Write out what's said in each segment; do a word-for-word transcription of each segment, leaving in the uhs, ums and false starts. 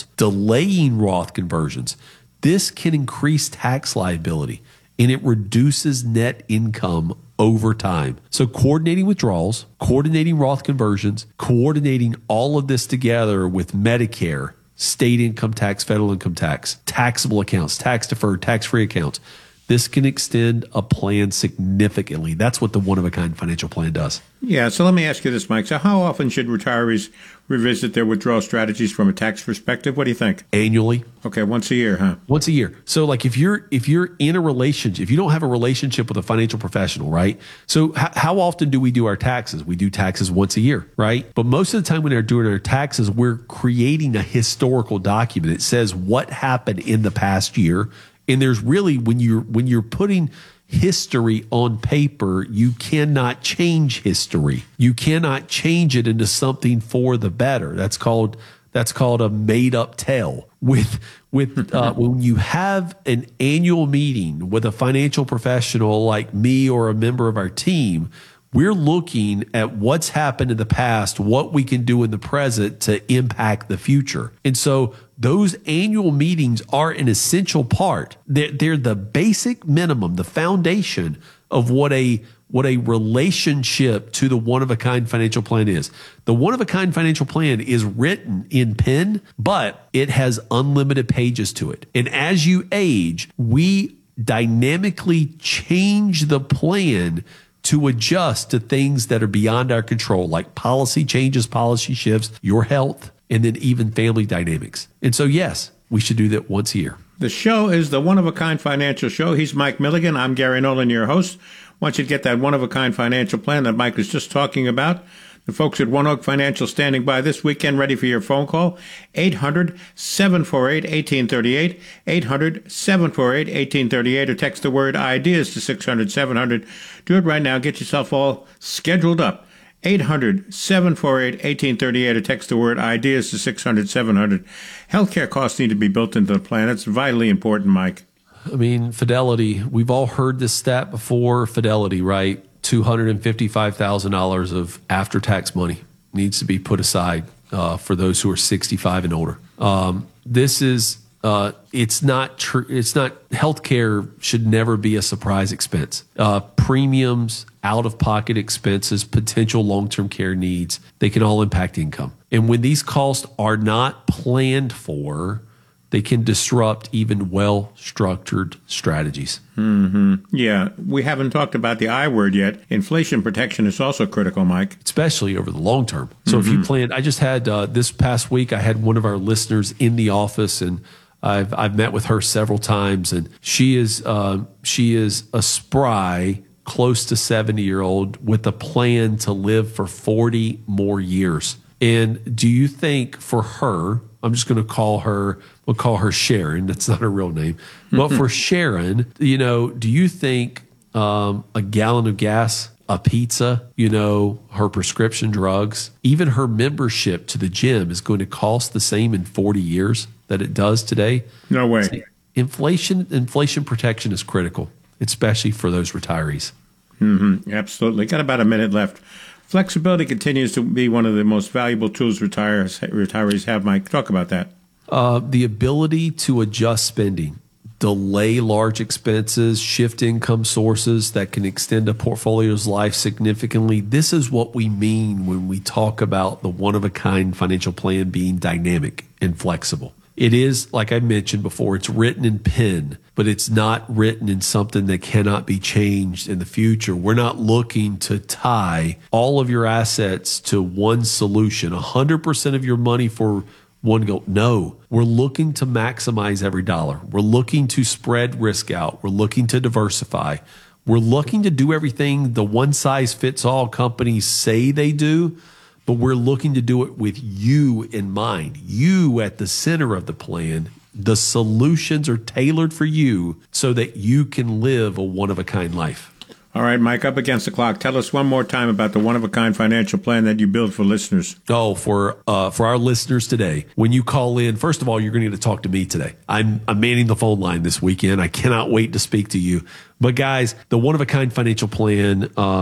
out, delaying Roth conversions. This can increase tax liability and it reduces net income over time. So coordinating withdrawals, coordinating Roth conversions, coordinating all of this together with Medicare, state income tax, federal income tax, taxable accounts, tax deferred, tax-free accounts. This can extend a plan significantly. That's what the one-of-a-kind financial plan does. Yeah, so let me ask you this, Mike. So how often should retirees revisit their withdrawal strategies from a tax perspective? What do you think? Annually. Okay, once a year, huh? Once a year. So like if you're if you're in a relationship, if you don't have a relationship with a financial professional, right? So h- how often do we do our taxes? We do taxes once a year, right? But most of the time when they're doing our taxes, we're creating a historical document. It says what happened in the past year. And there's really, when you're when you're putting history on paper, you cannot change history. You cannot change it into something for the better. That's called that's called a made up tale. With with uh, when you have an annual meeting with a financial professional like me or a member of our team, we're looking at what's happened in the past, what we can do in the present to impact the future. And so those annual meetings are an essential part. They're, they're the basic minimum, the foundation of what a what a relationship to the one-of-a-kind financial plan is. The one-of-a-kind financial plan is written in pen, but it has unlimited pages to it. And as you age, we dynamically change the plan to adjust to things that are beyond our control, like policy changes, policy shifts, your health, and then even family dynamics. And so, yes, we should do that once a year. The show is the One-of-a-Kind Financial Show. He's Mike Milligan. I'm Gary Nolan, your host. Want you to get that one-of-a-kind financial plan that Mike was just talking about. The folks at One Oak Financial standing by this weekend, ready for your phone call. eight hundred, seven four eight, one eight three eight, eight hundred, seven four eight, one eight three eight, or text the word IDEAS to six hundred, seven hundred. Do it right now. Get yourself all scheduled up. eight hundred, seven four eight, one eight three eight, or text the word IDEAS to six hundred, seven hundred. Healthcare costs need to be built into the plan. It's vitally important, Mike. I mean, Fidelity, we've all heard this stat before. Fidelity, right? two hundred fifty-five thousand dollars of after-tax money needs to be put aside uh, for those who are sixty-five and older. Um, this is, uh, it's not true. It's not, healthcare should never be a surprise expense. Uh, premiums, out-of-pocket expenses, potential long-term care needs, they can all impact income. And when these costs are not planned for, they can disrupt even well-structured strategies. Mm-hmm. Yeah, we haven't talked about the I word yet. Inflation protection is also critical, Mike. Especially over the long term. So mm-hmm. if you plan, I just had, uh, this past week, I had one of our listeners in the office, and I've I've met with her several times, and she is uh, she is a spry, close to seventy-year-old with a plan to live for forty more years. And do you think for her, I'm just going to call her, we'll call her Sharon. That's not her real name. But for Sharon, you know, do you think um, a gallon of gas, a pizza, you know, her prescription drugs, even her membership to the gym is going to cost the same in forty years that it does today? No way. See, inflation, inflation protection is critical, especially for those retirees. Mm-hmm. Absolutely. Got about a minute left. Flexibility continues to be one of the most valuable tools retires, retirees have, Mike. Talk about that. Uh, the ability to adjust spending, delay large expenses, shift income sources that can extend a portfolio's life significantly. This is what we mean when we talk about the one-of-a-kind financial plan being dynamic and flexible. It is, like I mentioned before, it's written in pen, but it's not written in something that cannot be changed in the future. We're not looking to tie all of your assets to one solution, one hundred percent of your money for one goal. No, we're looking to maximize every dollar. We're looking to spread risk out. We're looking to diversify. We're looking to do everything the one-size-fits-all companies say they do, but we're looking to do it with you in mind, you at the center of the plan. The solutions are tailored for you so that you can live a one-of-a-kind life. All right, Mike, up against the clock. Tell us one more time about the one-of-a-kind financial plan that you build for listeners. Oh, for uh, for our listeners today, when you call in, first of all, you're going to get to talk to me today. I'm, I'm manning the phone line this weekend. I cannot wait to speak to you. But guys, the one-of-a-kind financial plan, um,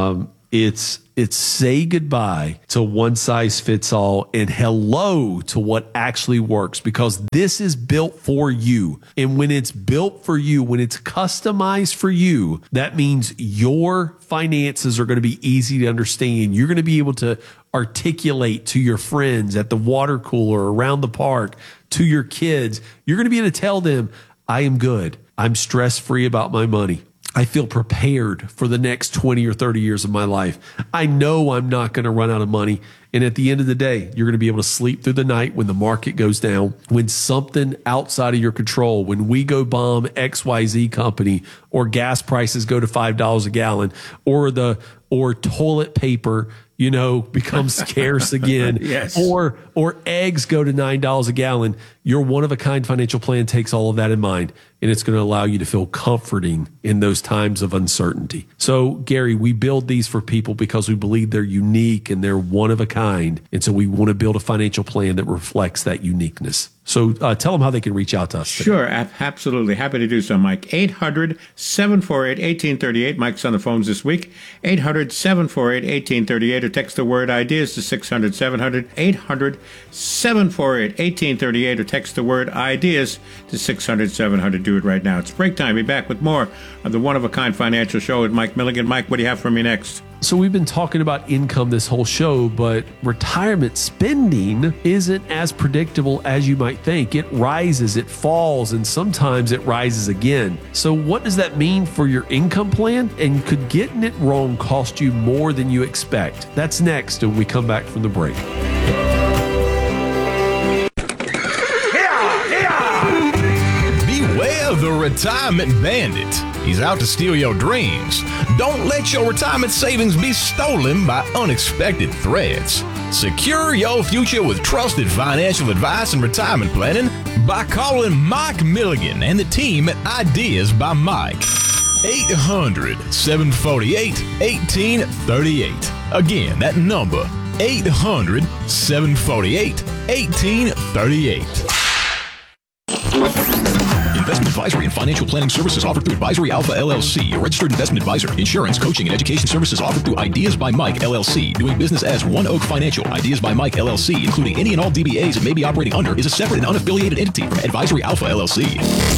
It's it's say goodbye to one size fits all and hello to what actually works, because this is built for you. And when it's built for you, when it's customized for you, that means your finances are going to be easy to understand. You're going to be able to articulate to your friends at the water cooler, around the park, to your kids. You're going to be able to tell them, I am good. I'm stress-free about my money. I feel prepared for the next twenty or thirty years of my life. I know I'm not going to run out of money. And at the end of the day, you're going to be able to sleep through the night when the market goes down, when something outside of your control, when we go bomb X Y Z company, or gas prices go to five dollars a gallon, or the or toilet paper, you know, becomes scarce again, yes. or or eggs go to nine dollars a gallon. Your one-of-a-kind financial plan takes all of that in mind, and it's going to allow you to feel comforting in those times of uncertainty. So, Gary, we build these for people because we believe they're unique and they're one-of-a-kind, and so we want to build a financial plan that reflects that uniqueness. So uh, tell them how they can reach out to us today. Sure, absolutely. Happy to do so, Mike. eight hundred, seven four eight, one eight three eight. Mike's on the phones this week. eight hundred, seven four eight, one eight three eight, or text the word ideas to six hundred, seven hundred. eight hundred, seven four eight, one eight three eight, or text the word ideas to six hundred, seven hundred. Do it right now. It's break time. Be back with more of the One-of-a-Kind Financial Show with Mike Milligan. Mike, what do you have for me next? So we've been talking about income this whole show, but retirement spending isn't as predictable as you might think. It rises, it falls, and sometimes it rises again. So what does that mean for your income plan? And could getting it wrong cost you more than you expect? That's next when we come back from the break. Beware the retirement bandit. He's out to steal your dreams. Don't let your retirement savings be stolen by unexpected threats. Secure your future with trusted financial advice and retirement planning by calling Mike Milligan and the team at Ideas by Mike. eight hundred, seven four eight, one eight three eight. Again, that number, eight hundred, seven four eight, one eight three eight. Investment advisory and financial planning services offered through Advisory Alpha L L C, a registered investment advisor. Insurance, coaching, and education services offered through Ideas by Mike L L C. Doing business as One Oak Financial. Ideas by Mike L L C, including any and all D B As it may be operating under, is a separate and unaffiliated entity from Advisory Alpha L L C.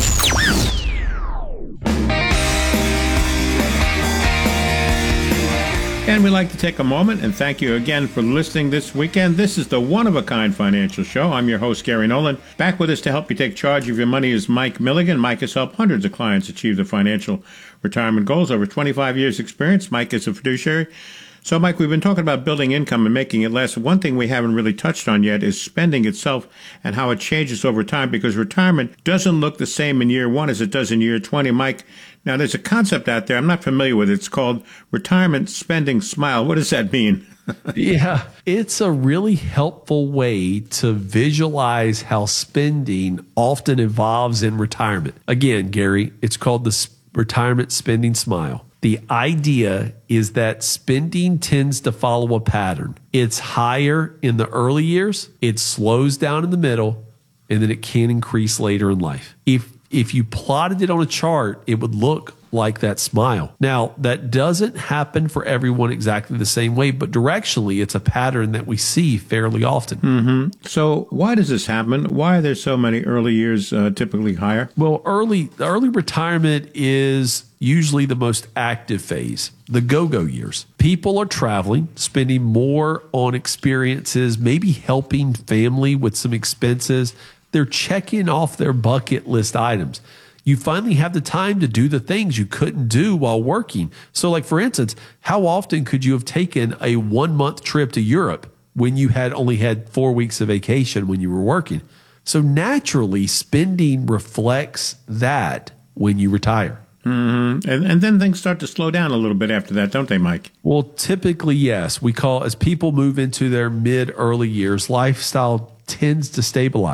And we'd like to take a moment and thank you again for listening this weekend. This is the One-of-a-Kind Financial Show. I'm your host, Gary Nolan. Back with us to help you take charge of your money is Mike Milligan. Mike has helped hundreds of clients achieve their financial retirement goals. Over twenty-five years experience, Mike is a fiduciary. So, Mike, we've been talking about building income and making it less. One thing we haven't really touched on yet is spending itself and how it changes over time, because retirement doesn't look the same in year one as it does in year twenty. Mike, now there's a concept out there I'm not familiar with. It's called retirement spending smile. What does that mean? Yeah, it's a really helpful way to visualize how spending often evolves in retirement. Again, Gary, it's called the retirement spending smile. The idea is that spending tends to follow a pattern. It's higher in the early years, it slows down in the middle, and then it can increase later in life. If if you plotted it on a chart, it would look like that smile. Now, that doesn't happen for everyone exactly the same way, but directionally, it's a pattern that we see fairly often. Mm-hmm. So why does this happen? Why are there so many early years uh, typically higher? Well, early early retirement is usually the most active phase, the go-go years. People are traveling, spending more on experiences, maybe helping family with some expenses. They're checking off their bucket list items. You finally have the time to do the things you couldn't do while working. So, like, for instance, how often could you have taken a one-month trip to Europe when you had only had four weeks of vacation when you were working? So naturally, spending reflects that when you retire. Mm-hmm. And, and then things start to slow down a little bit after that, don't they, Mike? Well, typically, yes. We call, as people move into their mid-early years, lifestyle tends to stabilize.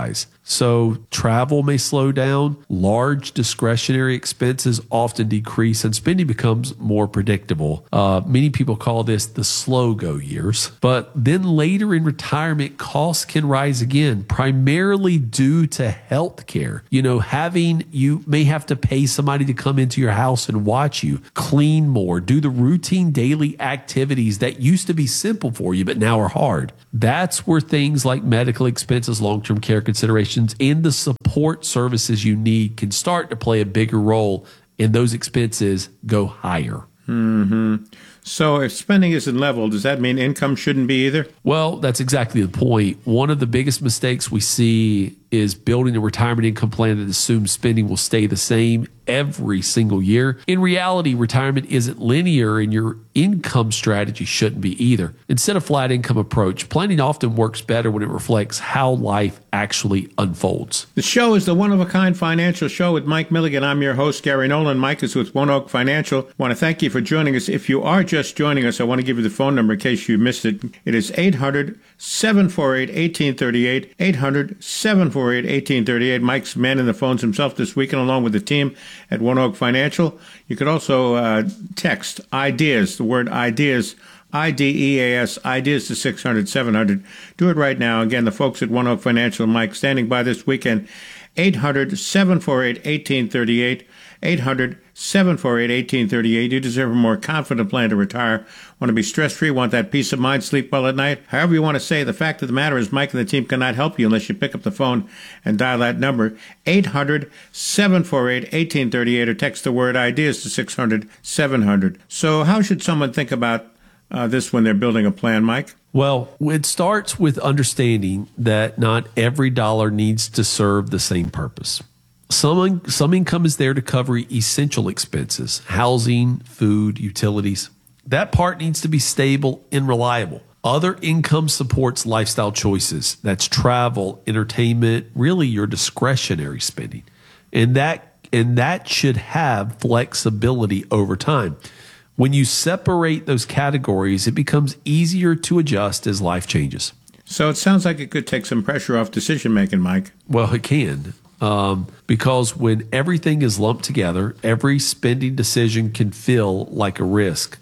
So travel may slow down, large discretionary expenses often decrease, and spending becomes more predictable. Uh, many people call this the slow go years. But then later in retirement, costs can rise again, primarily due to health care. You know, having, you may have to pay somebody to come into your house and watch you, clean more, do the routine daily activities that used to be simple for you, but now are hard. That's where things like medical expenses, long-term care considerations, and the support services you need can start to play a bigger role, and those expenses go higher. Mm-hmm. So if spending isn't level, does that mean income shouldn't be either? Well, that's exactly the point. One of the biggest mistakes we see is building a retirement income plan that assumes spending will stay the same every single year. In reality, retirement isn't linear, and your income strategy shouldn't be either. Instead of flat income approach, planning often works better when it reflects how life actually unfolds. The show is the one-of-a-kind financial show with Mike Milligan. I'm your host, Gary Nolan. Mike is with One Oak Financial. I want to thank you for joining us. If you are just joining us, I want to give you the phone number in case you missed it. It is eight hundred, seven four eight, one eight three eight, eight hundred, seven four eight, one eight three eight. Mike's manning the phones himself this weekend along with the team at One Oak Financial. You could also uh, text IDEAS, the word IDEAS, I D E A S, IDEAS to six hundred, seven hundred. Do it right now. Again, the folks at One Oak Financial, Mike, standing by this weekend, eight hundred, seven four eight, one eight three eight, eight hundred, seven four eight, one eight three eight. You deserve a more confident plan to retire. Want to be stress-free, want that peace of mind, sleep well at night. However you want to say, the fact of the matter is Mike and the team cannot help you unless you pick up the phone and dial that number, eight hundred, seven four eight, one eight three eight, or text the word IDEAS to six hundred, seven hundred. So how should someone think about uh, this when they're building a plan, Mike? Well, it starts with understanding that not every dollar needs to serve the same purpose. Some, some income is there to cover essential expenses, housing, food, utilities. That part needs to be stable and reliable. Other income supports lifestyle choices. That's travel, entertainment, really your discretionary spending. And that, and that should have flexibility over time. When you separate those categories, it becomes easier to adjust as life changes. So it sounds like it could take some pressure off decision-making, Mike. Well, it can. Um, because when everything is lumped together, every spending decision can feel like a risk.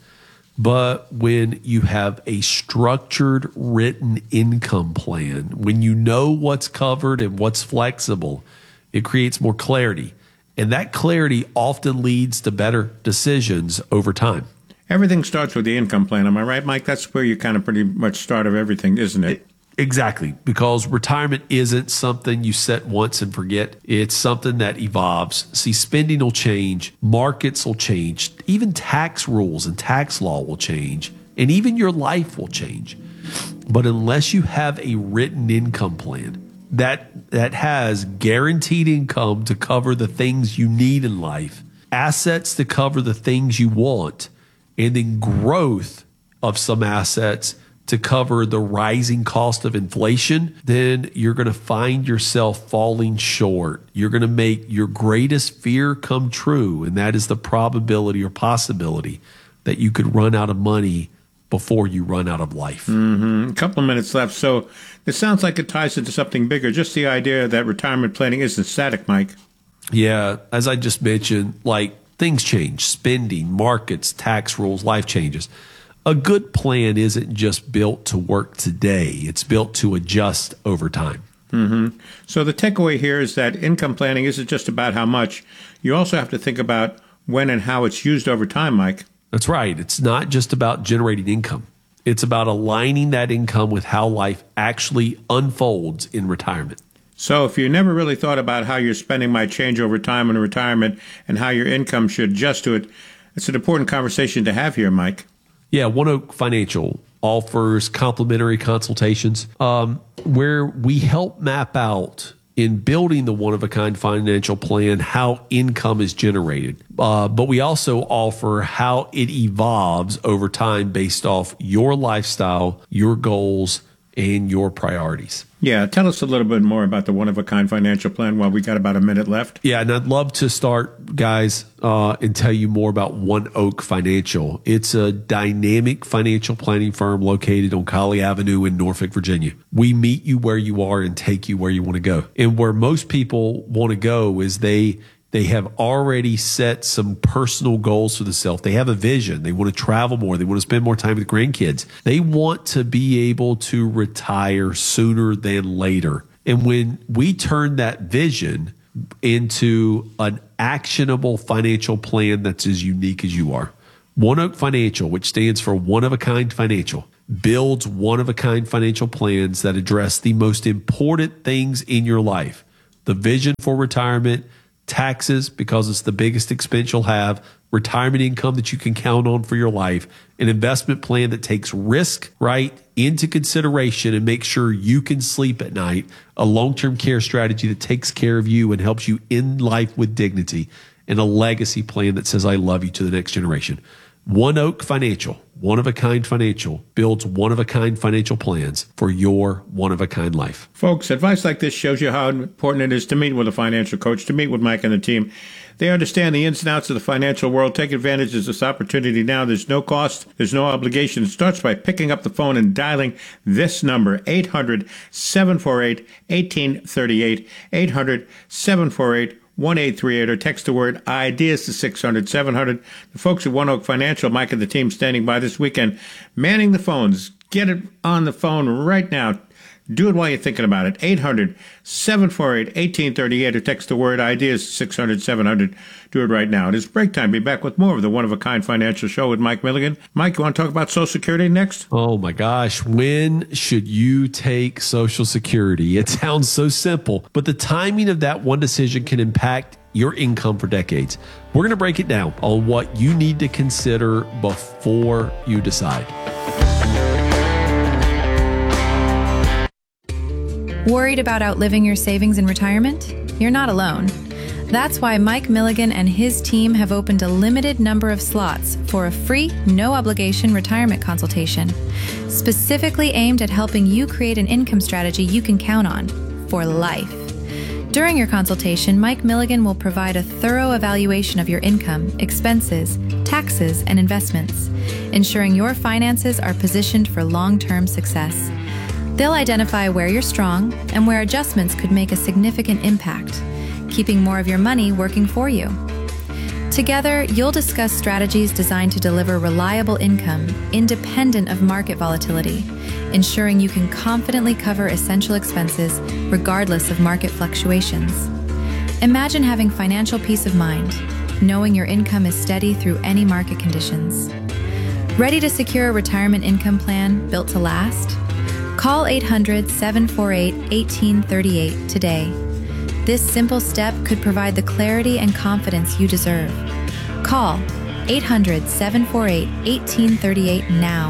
But when you have a structured written income plan, when you know what's covered and what's flexible, it creates more clarity. And that clarity often leads to better decisions over time. Everything starts with the income plan. Am I right, Mike? That's where you kind of pretty much start of everything, isn't it? Exactly, because retirement isn't something you set once and forget. It's something that evolves. See, spending will change, markets will change, even tax rules and tax law will change, and even your life will change. But unless you have a written income plan that that has guaranteed income to cover the things you need in life, assets to cover the things you want, and then growth of some assets to cover the rising cost of inflation, then you're going to find yourself falling short. You're going to make your greatest fear come true, and that is the probability or possibility that you could run out of money before you run out of life. Mm-hmm. A couple of minutes left. So it sounds like it ties into something bigger, just the idea that retirement planning isn't static, Mike. Yeah, as I just mentioned, like things change, spending, markets, tax rules, life changes. A good plan isn't just built to work today. It's built to adjust over time. Mm-hmm. So the takeaway here is that income planning isn't just about how much. You also have to think about when and how it's used over time, Mike. That's right. It's not just about generating income. It's about aligning that income with how life actually unfolds in retirement. So if you never really thought about how your spending might change over time in retirement and how your income should adjust to it, it's an important conversation to have here, Mike. Yeah, One Oak Financial offers complimentary consultations um, where we help map out in building the one-of-a-kind financial plan how income is generated. Uh, but we also offer how it evolves over time based off your lifestyle, your goals, and your priorities. Yeah, tell us a little bit more about the one-of-a-kind financial plan while we got about a minute left. Yeah, and I'd love to start, guys, uh, and tell you more about One Oak Financial. It's a dynamic financial planning firm located on Colley Avenue in Norfolk, Virginia. We meet you where you are and take you where you want to go. And where most people want to go is they They have already set some personal goals for themselves. They have a vision. They want to travel more. They want to spend more time with grandkids. They want to be able to retire sooner than later. And when we turn that vision into an actionable financial plan that's as unique as you are, One Oak Financial, which stands for One of a Kind Financial, builds one of a kind financial plans that address the most important things in your life. The vision for retirement, taxes, because it's the biggest expense you'll have, retirement income that you can count on for your life, an investment plan that takes risk, right, into consideration and makes sure you can sleep at night, a long-term care strategy that takes care of you and helps you end life with dignity, and a legacy plan that says, I love you to the next generation. One Oak Financial, one-of-a-kind financial, builds one-of-a-kind financial plans for your one-of-a-kind life. Folks, advice like this shows you how important it is to meet with a financial coach, to meet with Mike and the team. They understand the ins and outs of the financial world. Take advantage of this opportunity now. There's no cost. There's no obligation. It starts by picking up the phone and dialing this number, eight hundred, seven four eight, one eight three eight, eight hundred, seven four eight, one eight three eight, or text the word IDEAS to six hundred, seven hundred. The folks at One Oak Financial, Mike and the team standing by this weekend, manning the phones. Get it on the phone right now. Do it while you're thinking about it. eight hundred, seven four eight, one eight three eight, or text the word IDEAS to six hundred, seven hundred. Do it right now. It is break time. Be back with more of the One-of-a-Kind Financial Show with Mike Milligan. Mike, you want to talk about Social Security next? Oh my gosh. When should you take Social Security? It sounds so simple, but the timing of that one decision can impact your income for decades. We're going to break it down on what you need to consider before you decide. Worried about outliving your savings in retirement? You're not alone. That's why Mike Milligan and his team have opened a limited number of slots for a free, no-obligation retirement consultation, specifically aimed at helping you create an income strategy you can count on for life. During your consultation, Mike Milligan will provide a thorough evaluation of your income, expenses, taxes, and investments, ensuring your finances are positioned for long-term success. They'll identify where you're strong and where adjustments could make a significant impact, keeping more of your money working for you. Together, you'll discuss strategies designed to deliver reliable income, independent of market volatility, ensuring you can confidently cover essential expenses regardless of market fluctuations. Imagine having financial peace of mind, knowing your income is steady through any market conditions. Ready to secure a retirement income plan built to last? Call eight hundred, seven four eight, one eight three eight today. This simple step could provide the clarity and confidence you deserve. Call eight hundred, seven four eight, one eight three eight now.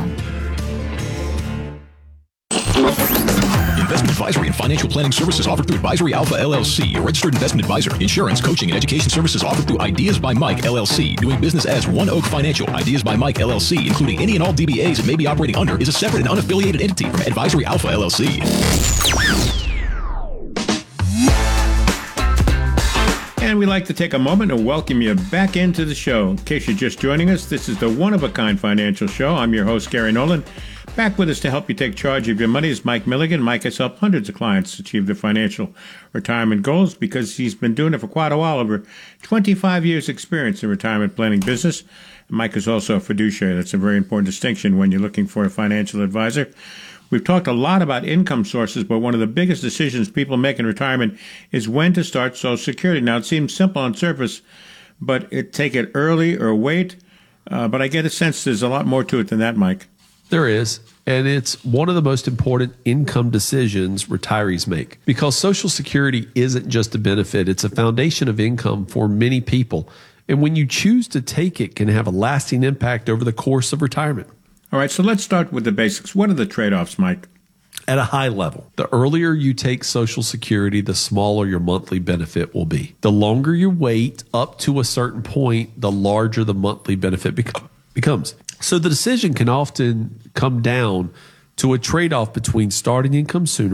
Investment advisory and financial planning services offered through Advisory Alpha L L C, a registered investment advisor. Insurance, coaching, and education services offered through Ideas by Mike L L C. Doing business as One Oak Financial. Ideas by Mike L L C, including any and all D B As it may be operating under, is a separate and unaffiliated entity from Advisory Alpha L L C. And we'd like to take a moment and welcome you back into the show. In case you're just joining us, this is the One-of-a-Kind Financial Show. I'm your host, Gary Nolan. Back with us to help you take charge of your money is Mike Milligan. Mike has helped hundreds of clients achieve their financial retirement goals because he's been doing it for quite a while, over twenty-five years experience in retirement planning business. Mike is also a fiduciary. That's a very important distinction when you're looking for a financial advisor. We've talked a lot about income sources, but one of the biggest decisions people make in retirement is when to start Social Security. Now, it seems simple on surface, but it take it early or wait. Uh, but I get a sense there's a lot more to it than that, Mike. There is. And it's one of the most important income decisions retirees make, because Social Security isn't just a benefit. It's a foundation of income for many people. And when you choose to take it, can have a lasting impact over the course of retirement. All right, so let's start with the basics. What are the trade-offs, Mike? At a high level, the earlier you take Social Security, the smaller your monthly benefit will be. The longer you wait up to a certain point, the larger the monthly benefit become, becomes. So the decision can often come down to a trade-off between starting income sooner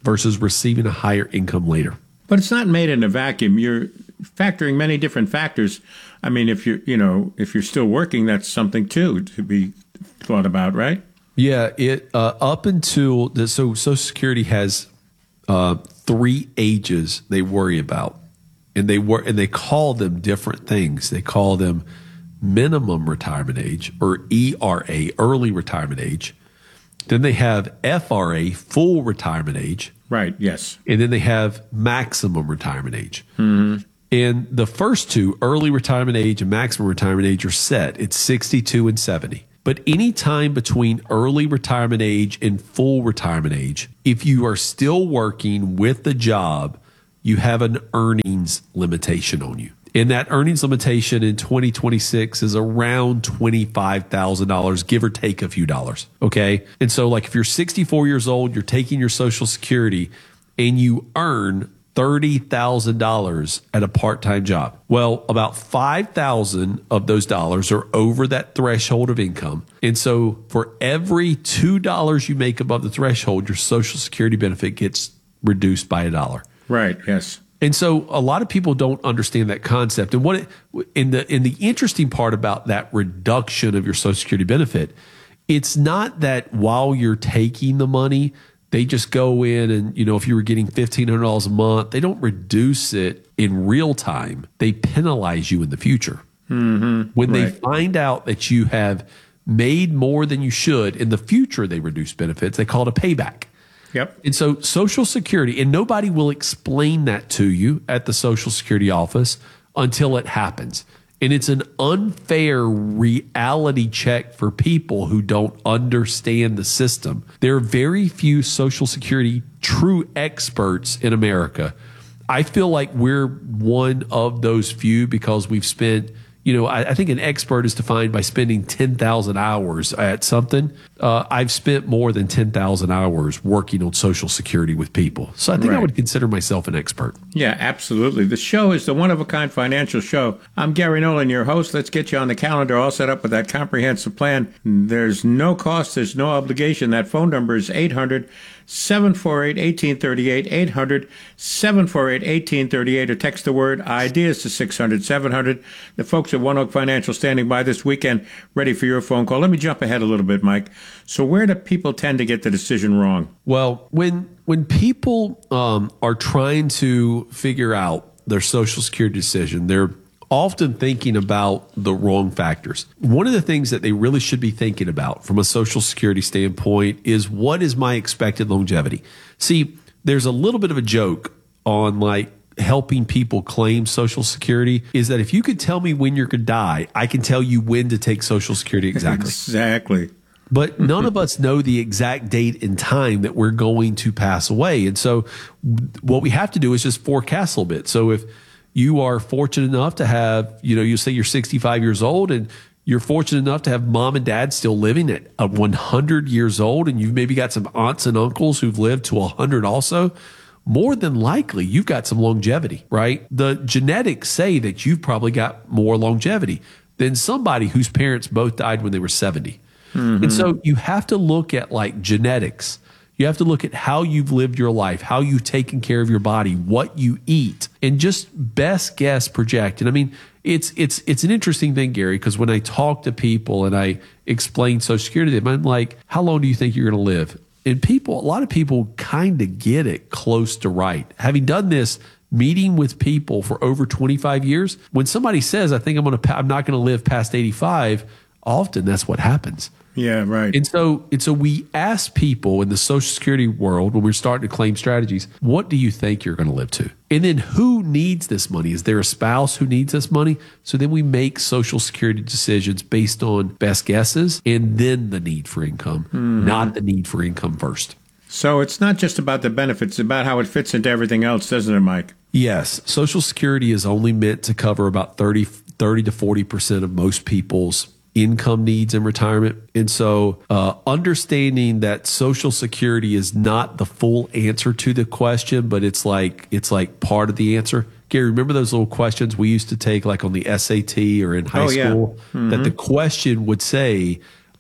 versus receiving a higher income later. But it's not made in a vacuum. You're factoring many different factors. I mean, if you're, you know, if you're still working, that's something too to be thought about, right? Yeah, it uh, up until the, so Social Security has uh, three ages they worry about, and they wor- and they call them different things. They call them minimum retirement age, or E R A, early retirement age. Then they have F R A, full retirement age. Right. Yes. And then they have maximum retirement age. Mm-hmm. And the first two, early retirement age and maximum retirement age, are set. It's sixty-two and seventy. But any time between early retirement age and full retirement age, if you are still working with the job, you have an earnings limitation on you. And that earnings limitation in twenty twenty-six is around twenty-five thousand dollars, give or take a few dollars. Okay. And so, like, if you're sixty-four years old, you're taking your Social Security and you earn thirty thousand dollars at a part-time job. Well, about five thousand dollars of those dollars are over that threshold of income. And so for every two dollars you make above the threshold, your Social Security benefit gets reduced by a dollar. Right. Yes. And so a lot of people don't understand that concept. And what it, in the in the interesting part about that reduction of your Social Security benefit, it's not that while you're taking the money, they just go in and, you know, if you were getting fifteen hundred dollars a month, they don't reduce it in real time. They penalize you in the future. Mm-hmm. When right. they find out that you have made more than you should, in the future they reduce benefits. They call it a payback. Yep. And so Social Security, and nobody will explain that to you at the Social Security office until it happens. And it's an unfair reality check for people who don't understand the system. There are very few Social Security true experts in America. I feel like we're one of those few because we've spent, you know, I, I think an expert is defined by spending ten thousand hours at something. Uh, I've spent more than ten thousand hours working on Social Security with people. So I think right. I would consider myself an expert. Yeah, absolutely. The show is the One-of-a-Kind Financial Show. I'm Gary Nolan, your host. Let's get you on the calendar all set up with that comprehensive plan. There's no cost. There's no obligation. That phone number is eight hundred, seven four eight, one eight three eight, eight hundred, seven four eight, one eight three eight, or text the word IDEAS to six hundred, seven hundred. The folks at One Oak Financial standing by this weekend, ready for your phone call. Let me jump ahead a little bit, Mike. So where do people tend to get the decision wrong? Well, when when people um, are trying to figure out their Social Security decision, they're often thinking about the wrong factors. One of the things that they really should be thinking about from a Social Security standpoint is, what is my expected longevity? See, there's a little bit of a joke on like helping people claim Social Security, is that if you could tell me when you're going to die, I can tell you when to take Social Security exactly. Exactly. But none of us know the exact date and time that we're going to pass away. And so what we have to do is just forecast a little bit. So if you are fortunate enough to have, you know, you say you're sixty-five years old and you're fortunate enough to have mom and dad still living at one hundred years old, and you've maybe got some aunts and uncles who've lived to one hundred also, more than likely you've got some longevity, right? The genetics say that you've probably got more longevity than somebody whose parents both died when they were seventy. Mm-hmm. And so you have to look at like genetics. You have to look at how you've lived your life, how you've taken care of your body, what you eat, and just best guess project. And I mean, it's it's it's an interesting thing, Gary, because when I talk to people and I explain Social Security to them, I'm like, how long do you think you're going to live? And people, a lot of people kind of get it close to right. Having done this, meeting with people for over twenty-five years, when somebody says, I think I'm going to, I'm not going to live past eighty-five, often that's what happens. Yeah, right. And so, and so we ask people in the Social Security world, when we're starting to claim strategies, what do you think you're going to live to? And then who needs this money? Is there a spouse who needs this money? So then we make Social Security decisions based on best guesses and then the need for income, mm-hmm. not the need for income first. So it's not just about the benefits, it's about how it fits into everything else, doesn't it, Mike? Yes. Social Security is only meant to cover about thirty, thirty to forty percent of most people's income needs in retirement. And so uh, understanding that Social Security is not the full answer to the question, but it's like it's like part of the answer. Gary, remember those little questions we used to take like on the S A T or in high oh, yeah. school? Mm-hmm. That the question would say,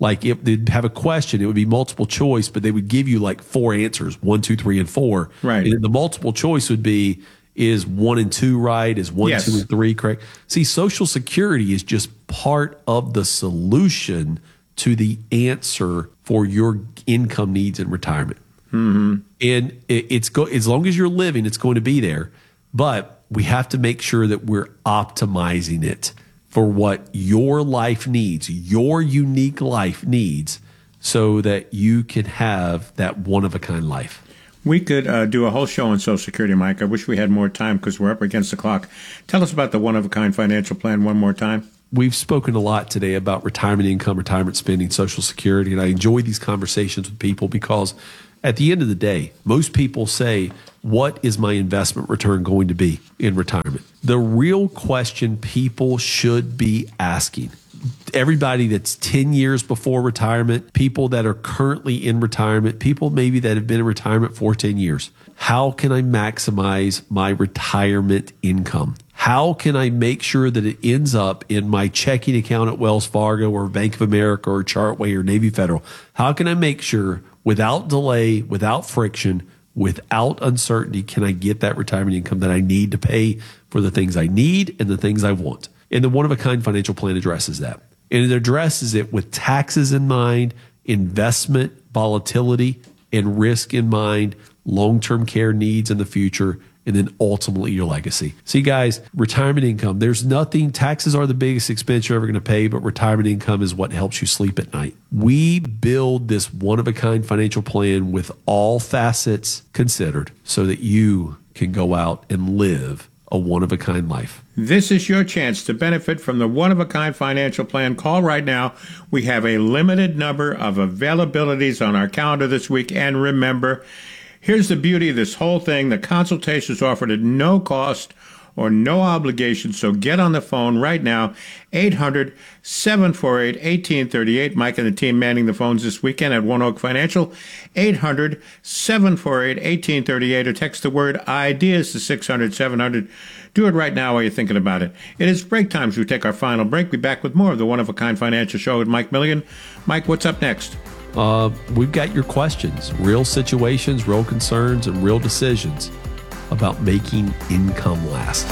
Like if they'd have a question, it would be multiple choice, but they would give you like four answers, one, two, three, and four. Right. And the multiple choice would be, is one and two right? Is one, Yes. two, and three correct? See, Social Security is just part of the solution to the answer for your income needs in retirement. Mm-hmm. And it, it's go, as long as you're living, it's going to be there. But we have to make sure that we're optimizing it for what your life needs, your unique life needs, so that you can have that one-of-a-kind life. We could uh, do a whole show on Social Security, Mike. I wish we had more time because we're up against the clock. Tell us about the one-of-a-kind financial plan one more time. We've spoken a lot today about retirement income, retirement spending, Social Security, and I enjoy these conversations with people because at the end of the day, most people say, what is my investment return going to be in retirement? The real question people should be asking, everybody that's ten years before retirement, people that are currently in retirement, people maybe that have been in retirement for ten years, how can I maximize my retirement income? How can I make sure that it ends up in my checking account at Wells Fargo or Bank of America or Chartway or Navy Federal? How can I make sure without delay, without friction, without uncertainty, can I get that retirement income that I need to pay for the things I need and the things I want? And the one-of-a-kind financial plan addresses that. And it addresses it with taxes in mind, investment, volatility, and risk in mind, long-term care needs in the future, and then ultimately your legacy. See, guys, retirement income, there's nothing, taxes are the biggest expense you're ever going to pay, but retirement income is what helps you sleep at night. We build this one-of-a-kind financial plan with all facets considered so that you can go out and live a one-of-a-kind life. This is your chance to benefit from the one-of-a-kind financial plan. Call right now. We have a limited number of availabilities on our calendar this week. And remember, here's the beauty of this whole thing. The consultation is offered at no cost or no obligation. So get on the phone right now, eight hundred, seven four eight, one eight three eight. Mike and the team manning the phones this weekend at One Oak Financial, eight hundred, seven four eight, one eight three eight, or text the word IDEAS to six hundred, seven hundred. Do it right now while you're thinking about it. It is break time, so we take our final break. We'll be back with more of the One-of-a-Kind Financial Show with Mike Milligan. Mike, what's up next? Uh, we've got your questions, real situations, real concerns, and real decisions about making income last.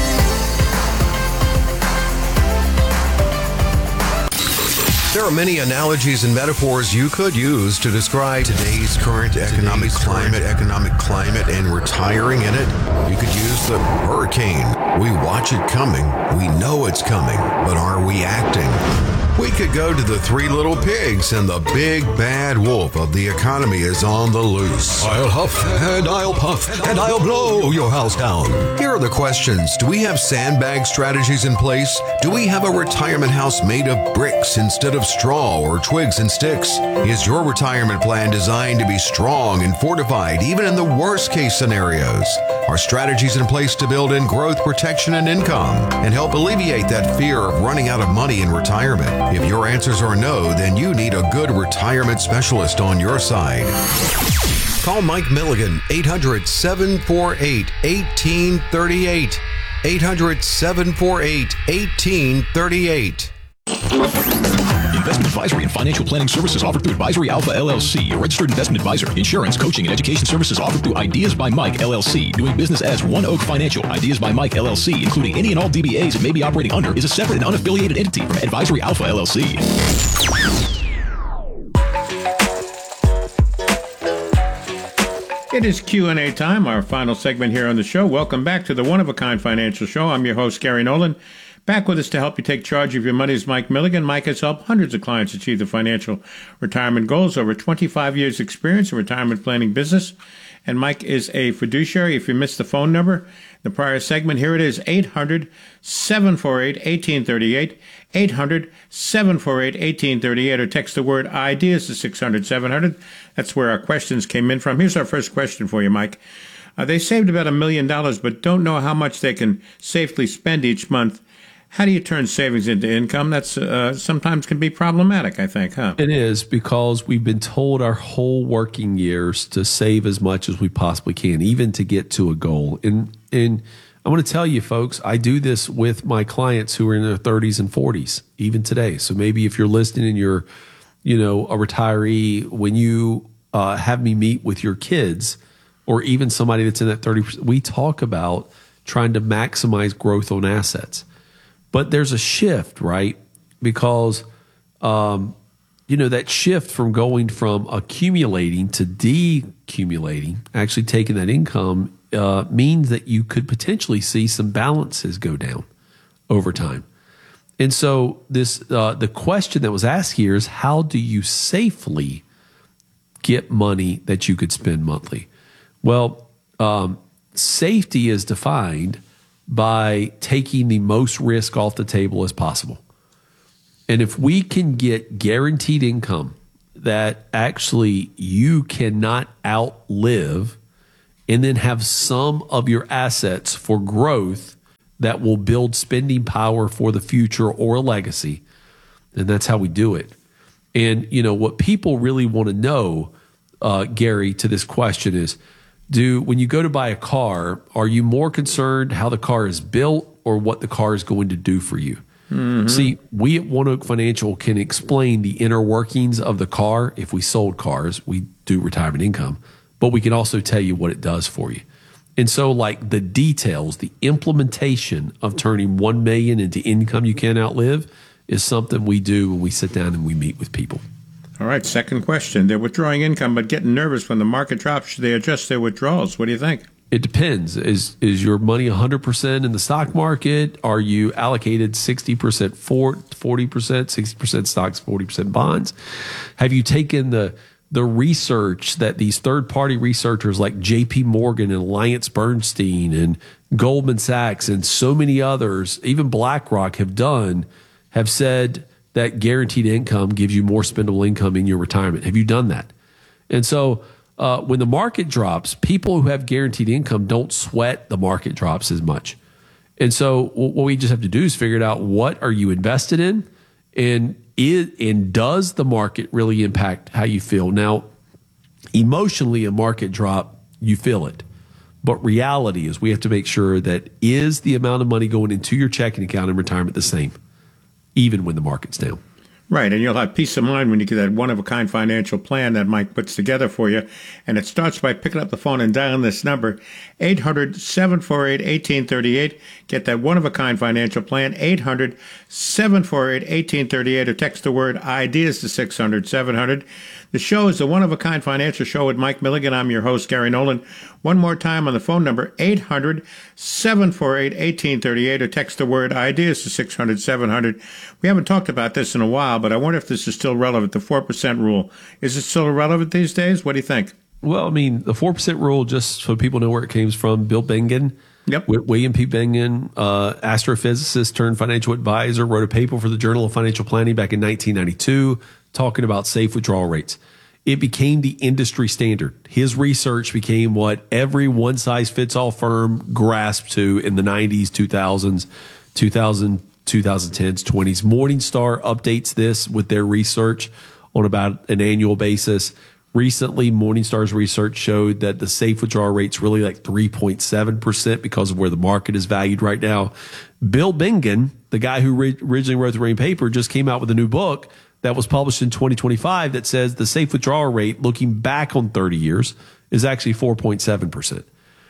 There are many analogies and metaphors you could use to describe today's current economic climate, economic climate, and retiring in it. You could use the hurricane. We watch it coming. We know it's coming, but are we acting? We could go to the Three Little Pigs, and the big bad wolf of the economy is on the loose. I'll huff and I'll puff and I'll blow your house down. Here are the questions. Do we have sandbag strategies in place? Do we have a retirement house made of bricks instead of straw or twigs and sticks? Is your retirement plan designed to be strong and fortified even in the worst case scenarios? Are strategies in place to build in growth, protection, and income and help alleviate that fear of running out of money in retirement? If your answers are no, then you need a good retirement specialist on your side. Call Mike Milligan, eight hundred, seven four eight, one eight three eight. eight hundred, seven four eight, one eight three eight. Investment advisory and financial planning services offered through Advisory Alpha L L C, a registered investment advisor. Insurance, coaching, and education services offered through Ideas by Mike L L C. Doing business as One Oak Financial. Ideas by Mike L L C, including any and all D B As it may be operating under, is a separate and unaffiliated entity from Advisory Alpha L L C. It is Q and A time, our final segment here on the show. Welcome back to the One-of-a-Kind Financial Show. I'm your host, Gary Nolan. Back with us to help you take charge of your money is Mike Milligan. Mike has helped hundreds of clients achieve their financial retirement goals, over twenty-five years experience in retirement planning business. And Mike is a fiduciary. If you missed the phone number, the prior segment, here it is, eight hundred, seven four eight, one eight three eight, eight hundred, seven four eight, one eight three eight, or text the word IDEAS to six hundred, seven hundred. That's where our questions came in from. Here's our first question for you, Mike. Uh, they saved about a million dollars, but don't know how much they can safely spend each month. How do you turn savings into income? That's uh, sometimes can be problematic, I think, huh? It is, because we've been told our whole working years to save as much as we possibly can, even to get to a goal. And and I want to tell you, folks, I do this with my clients who are in their thirties and forties, even today. So maybe if you're listening and you're you know, a retiree, when you uh, have me meet with your kids or even somebody that's in that thirty percent, we talk about trying to maximize growth on assets. But there's a shift, right? Because, um, you know, that shift from going from accumulating to decumulating, actually taking that income, uh, means that you could potentially see some balances go down over time. And so this, uh, the question that was asked here is, how do you safely get money that you could spend monthly? Well, um, safety is defined by taking the most risk off the table as possible. And if we can get guaranteed income that actually you cannot outlive, and then have some of your assets for growth that will build spending power for the future or a legacy, then that's how we do it. And, you know, what people really want to know, uh, Gary, to this question is, do when you go to buy a car, are you more concerned how the car is built or what the car is going to do for you? Mm-hmm. See, we at One Oak Financial can explain the inner workings of the car. If we sold cars, we do retirement income, but we can also tell you what it does for you. And so, like, the details, the implementation of turning one million into income you can't outlive is something we do when we sit down and we meet with people. All right, second question. They're withdrawing income but getting nervous when the market drops. Should they adjust their withdrawals? What do you think? It depends. Is is your money one hundred percent in the stock market? Are you allocated sixty percent for forty percent, sixty percent stocks, forty percent bonds? Have you taken the the research that these third-party researchers like J P Morgan and Alliance Bernstein and Goldman Sachs and so many others, even BlackRock, have done, have said that guaranteed income gives you more spendable income in your retirement? Have you done that? And so uh, when the market drops, people who have guaranteed income don't sweat the market drops as much. And so what we just have to do is figure out, what are you invested in, and is, and does the market really impact how you feel? Now, emotionally, a market drop, you feel it. But reality is we have to make sure that, is the amount of money going into your checking account in retirement the same, even when the market's down? Right, and you'll have peace of mind when you get that one-of-a-kind financial plan that Mike puts together for you. And it starts by picking up the phone and dialing this number, eight hundred, seven four eight, one eight three eight. Get that one-of-a-kind financial plan, eight hundred, seven four eight, one eight three eight, or text the word IDEAS to six hundred, seven hundred. The show is the One-of-a-Kind Financial Show with Mike Milligan. I'm your host, Gary Nolan. One more time on the phone number, eight hundred, seven four eight, one eight three eight, or text the word IDEAS to six hundred, seven hundred. We haven't talked about this in a while, but I wonder if this is still relevant, the four percent rule. Is it still relevant these days? What do you think? Well, I mean, the four percent rule, just so people know where it came from, Bill Bengen. Yep. William P. Bengen, uh, astrophysicist turned financial advisor, wrote a paper for the Journal of Financial Planning back in nineteen ninety-two talking about safe withdrawal rates. It became the industry standard. His research became what every one-size-fits-all firm grasped to in the nineties, two thousands, two thousand, twenty tens, twenties. Morningstar updates this with their research on about an annual basis. Recently, Morningstar's research showed that the safe withdrawal rate's really like three point seven percent because of where the market is valued right now. Bill Bengen, the guy who re- originally wrote the Rain paper, just came out with a new book that was published in twenty twenty-five that says the safe withdrawal rate, looking back on thirty years, is actually four point seven percent.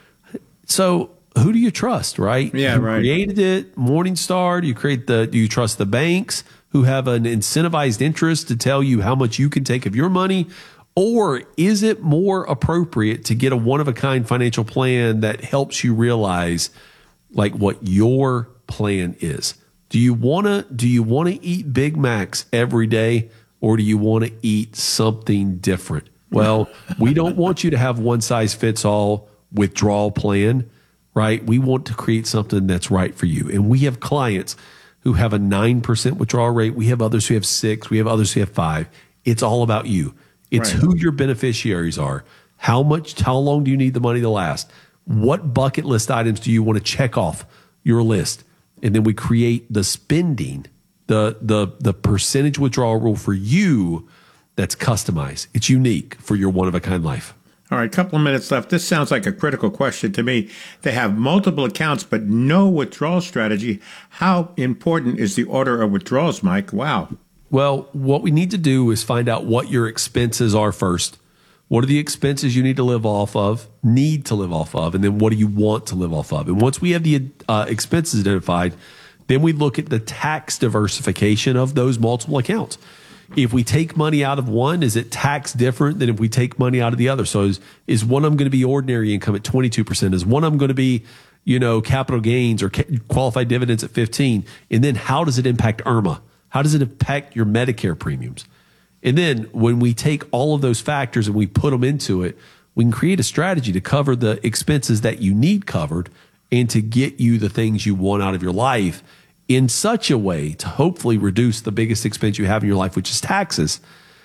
So who do you trust, right? Yeah, who right. created it? Morningstar? Do you create the? Do you trust the banks who have an incentivized interest to tell you how much you can take of your money? Or is it more appropriate to get a one-of-a-kind financial plan that helps you realize like what your plan is? Do you want to do you want to eat Big Macs every day, or do you want to eat something different? Well, we don't want you to have one-size-fits-all withdrawal plan, right? We want to create something that's right for you. And we have clients who have a nine percent withdrawal rate. We have others who have six. We have others who have five. It's all about you. It's right. Who your beneficiaries are. How much, how long do you need the money to last? What bucket list items do you want to check off your list? And then we create the spending, the the the percentage withdrawal rule for you that's customized. It's unique for your one-of-a-kind life. All right, couple of minutes left. This sounds like a critical question to me. They have multiple accounts but no withdrawal strategy. How important is the order of withdrawals, Mike? Wow. Well, what we need to do is find out what your expenses are first. What are the expenses you need to live off of, need to live off of, and then what do you want to live off of? And once we have the uh, expenses identified, then we look at the tax diversification of those multiple accounts. If we take money out of one, is it tax different than if we take money out of the other? So is, is one of them going to be ordinary income at twenty-two percent? Is one of them going to be, you know, capital gains or ca- qualified dividends at fifteen? And then how does it impact I R M A? How does it impact your Medicare premiums? And then when we take all of those factors and we put them into it, we can create a strategy to cover the expenses that you need covered and to get you the things you want out of your life in such a way to hopefully reduce the biggest expense you have in your life, which is taxes,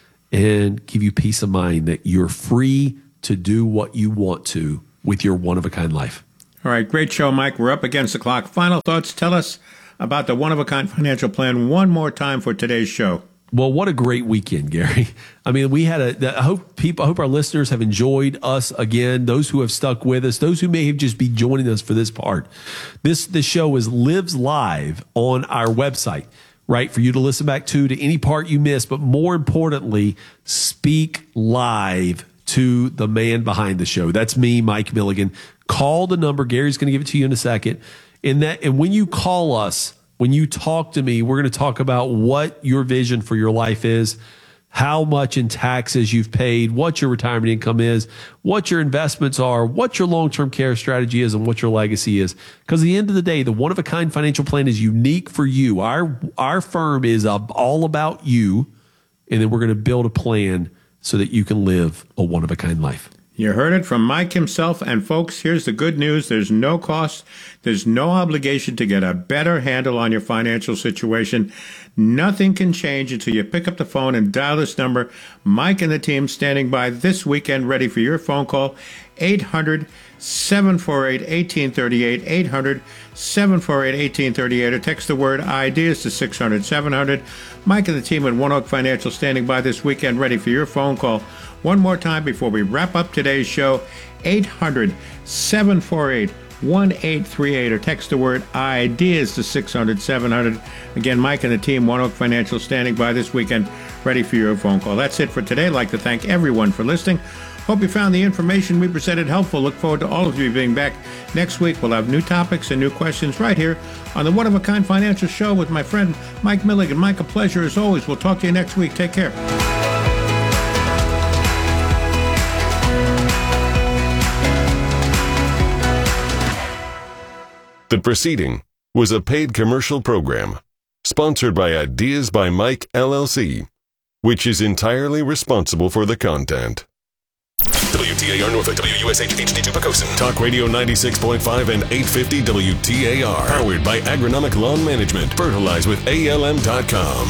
and give you peace of mind that you're free to do what you want to with your one-of-a-kind life. All right, great show, Mike. We're up against the clock. Final thoughts. Tell us about the one-of-a-kind financial plan one more time for today's show. Well, what a great weekend, Gary. I mean, we had a, I hope people, I hope our listeners have enjoyed us again. Those who have stuck with us, those who may have just be joining us for this part. This, this show is lives live on our website, right? For you to listen back to, to any part you missed, but more importantly, speak live to the man behind the show. That's me, Mike Milligan. Call the number. Gary's going to give it to you in a second. And that, and when you call us, when you talk to me, we're going to talk about what your vision for your life is, how much in taxes you've paid, what your retirement income is, what your investments are, what your long-term care strategy is, and what your legacy is. Because at the end of the day, the one-of-a-kind financial plan is unique for you. Our, our firm is all about you, and then we're going to build a plan so that you can live a one-of-a-kind life. You heard it from Mike himself. And folks, here's the good news. There's no cost. There's no obligation to get a better handle on your financial situation. Nothing can change until you pick up the phone and dial this number. Mike and the team standing by this weekend ready for your phone call. eight hundred, seven four eight, one eight three eight, eight hundred, seven four eight, one eight three eight, or text the word IDEAS to six hundred, seven hundred. Mike and the team at One Oak Financial standing by this weekend ready for your phone call. One more time before we wrap up today's show, eight hundred, seven four eight, one eight three eight, or text the word IDEAS to six hundred, seven hundred. Again, Mike and the team, One Oak Financial, standing by this weekend, ready for your phone call. That's it for today. I'd like to thank everyone for listening. Hope you found the information we presented helpful. Look forward to all of you being back next week. We'll have new topics and new questions right here on the One-of-a-Kind Financial Show with my friend Mike Milligan. Mike, a pleasure as always. We'll talk to you next week. Take care. The preceding was a paid commercial program sponsored by Ideas by Mike, L L C, which is entirely responsible for the content. W T A R Norfolk, W U S H H D two Pocosin. Talk Radio ninety-six point five and eight fifty W T A R. Powered by Agronomic Lawn Management. Fertilize with A L M dot com.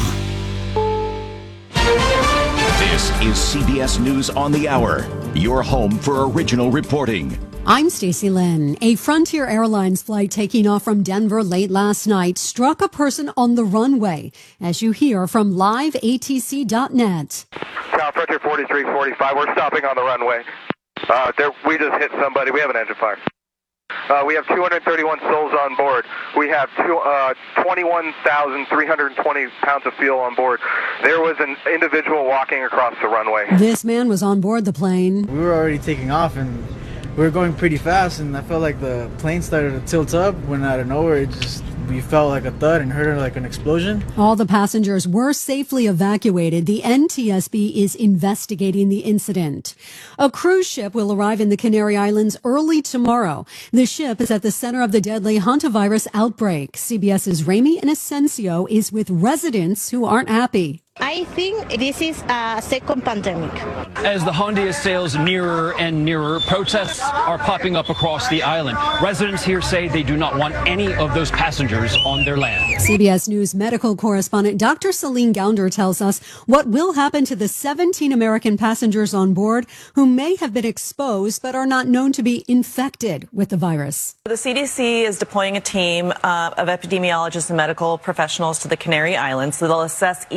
This is C B S News on the Hour, your home for original reporting. I'm Stacey Lynn. A Frontier Airlines flight taking off from Denver late last night struck a person on the runway, as you hear from live A T C dot net. Tower Frontier forty-three forty-five, we're stopping on the runway. Uh, there, we just hit somebody. We have an engine fire. Uh, we have two hundred thirty-one souls on board. We have two, uh, twenty-one thousand three hundred twenty pounds of fuel on board. There was an individual walking across the runway. This man was on board the plane. We were already taking off, and we were going pretty fast, and I felt like the plane started to tilt up when out of nowhere it just we felt like a thud and heard like an explosion. All the passengers were safely evacuated. The N T S B is investigating the incident. A cruise ship will arrive in the Canary Islands early tomorrow. The ship is at the center of the deadly hantavirus outbreak. CBS's Ramy Inocencio is with residents who aren't happy. I think this is a second pandemic. As the Hondias sails nearer and nearer, protests are popping up across the island. Residents here say they do not want any of those passengers on their land. C B S News medical correspondent Doctor Celine Gounder tells us what will happen to the seventeen American passengers on board who may have been exposed but are not known to be infected with the virus. The C D C is deploying a team uh, of epidemiologists and medical professionals to the Canary Islands. So they'll assess each American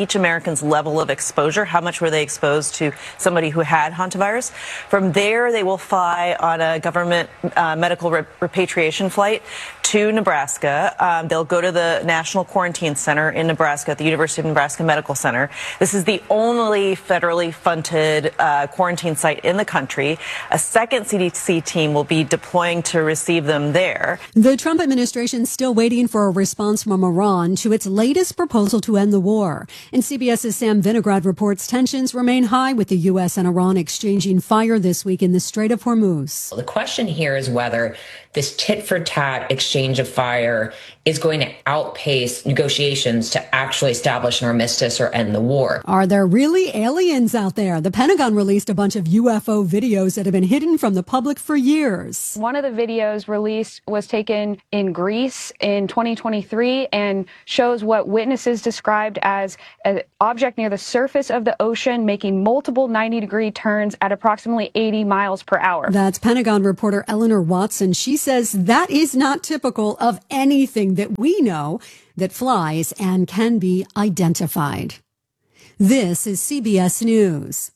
Americans' level of exposure. How much were they exposed to somebody who had hantavirus? From there, they will fly on a government uh, medical re- repatriation flight to Nebraska. Um, they'll go to the National Quarantine Center in Nebraska at the University of Nebraska Medical Center. This is the only federally funded uh, quarantine site in the country. A second C D C team will be deploying to receive them there. The Trump administration is still waiting for a response from Iran to its latest proposal to end the war. And CBS's Sam Vinograd reports tensions remain high with the U S and Iran exchanging fire this week in the Strait of Hormuz. The question here is whether this tit-for-tat exchange of fire is going to outpace negotiations to actually establish an armistice or end the war. Are there really aliens out there? The Pentagon released a bunch of U F O videos that have been hidden from the public for years. One of the videos released was taken in Greece in twenty twenty-three and shows what witnesses described as an object near the surface of the ocean making multiple ninety degree turns at approximately eighty miles per hour. That's Pentagon reporter Eleanor Watson. She says that is not typical of anything that we know that flies and can be identified. This is C B S News.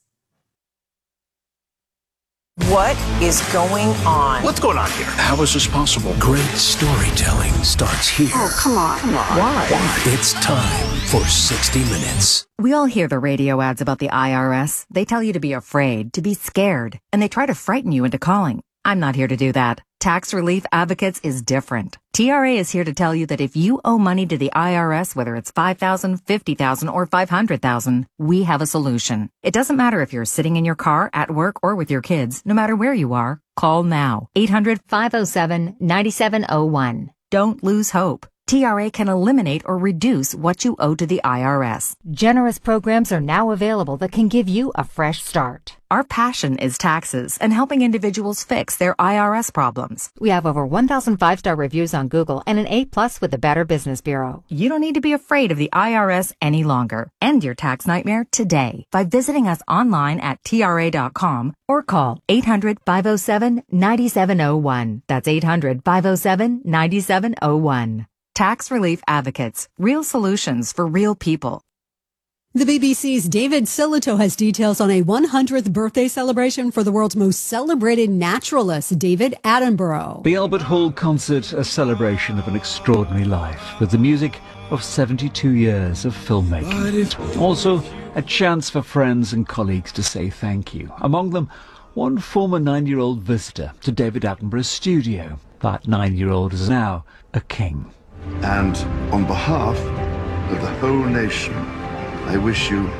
What is going on? What's going on here? How is this possible? Great storytelling starts here. Oh, come on. Come on. Why? Why? It's time for sixty minutes. We all hear the radio ads about the I R S. They tell you to be afraid, to be scared, and they try to frighten you into calling. I'm not here to do that. Tax Relief Advocates is different. T R A is here to tell you that if you owe money to the I R S, whether it's five thousand dollars, fifty thousand dollars, or five hundred thousand dollars, we have a solution. It doesn't matter if you're sitting in your car, at work, or with your kids. No matter where you are, call now. eight hundred, five oh seven, nine seven oh one. Don't lose hope. T R A can eliminate or reduce what you owe to the I R S. Generous programs are now available that can give you a fresh start. Our passion is taxes and helping individuals fix their I R S problems. We have over one thousand five-star reviews on Google and an A plus with the Better Business Bureau. You don't need to be afraid of the I R S any longer. End your tax nightmare today by visiting us online at T R A dot com or call eight hundred, five oh seven, nine seven oh one. That's eight hundred, five oh seven, nine seven oh one. Tax Relief Advocates. Real solutions for real people. The B B C's David Silito has details on a one hundredth birthday celebration for the world's most celebrated naturalist, David Attenborough. The Albert Hall concert, a celebration of an extraordinary life with the music of seventy-two years of filmmaking. Also, a chance for friends and colleagues to say thank you. Among them, one former nine-year-old visitor to David Attenborough's studio. That nine-year-old is now a king. And on behalf of the whole nation, I wish you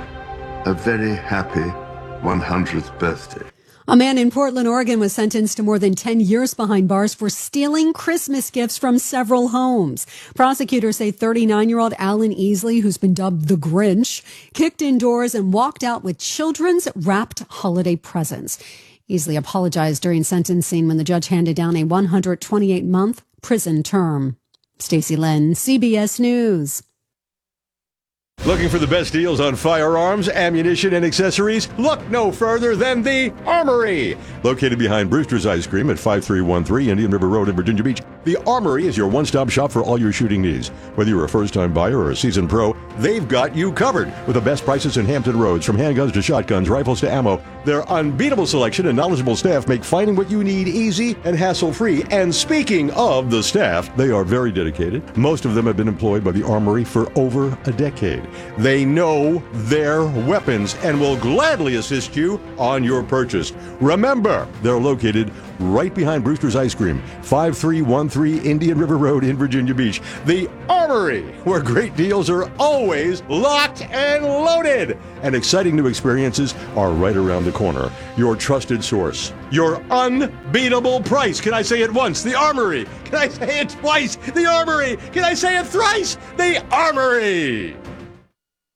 a very happy one hundredth birthday. A man in Portland, Oregon was sentenced to more than ten years behind bars for stealing Christmas gifts from several homes. Prosecutors say thirty-nine-year-old Alan Easley, who's been dubbed the Grinch, kicked indoors and walked out with children's wrapped holiday presents. Easley apologized during sentencing when the judge handed down a one hundred twenty-eight month prison term. Stacey Lynn, C B S News. Looking for the best deals on firearms, ammunition, and accessories? Look no further than the Armory! Located behind Brewster's Ice Cream at five three one three Indian River Road in Virginia Beach, the Armory is your one-stop shop for all your shooting needs. Whether you're a first-time buyer or a seasoned pro, they've got you covered with the best prices in Hampton Roads. From handguns to shotguns, rifles to ammo, their unbeatable selection and knowledgeable staff make finding what you need easy and hassle-free. And speaking of the staff, they are very dedicated. Most of them have been employed by the Armory for over a decade. They know their weapons and will gladly assist you on your purchase. Remember, they're located right behind Brewster's Ice Cream, five three one three Indian River Road in Virginia Beach. The Armory, where great deals are always locked and loaded. And exciting new experiences are right around the corner. Your trusted source. Your unbeatable price. Can I say it once? The Armory. Can I say it twice? The Armory. Can I say it thrice? The Armory.